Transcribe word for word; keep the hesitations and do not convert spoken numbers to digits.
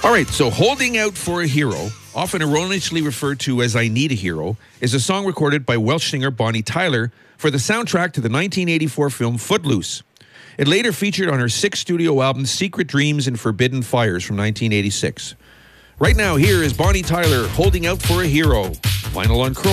All right, so Holding Out for a Hero, often erroneously referred to as I Need a Hero, is a song recorded by Welsh singer Bonnie Tyler for the soundtrack to the nineteen eighty-four film Footloose. It later featured on her sixth studio album Secret Dreams and Forbidden Fires from nineteen eighty-six. Right now, here is Bonnie Tyler, Holding Out for a Hero. Vinyl on Chrome.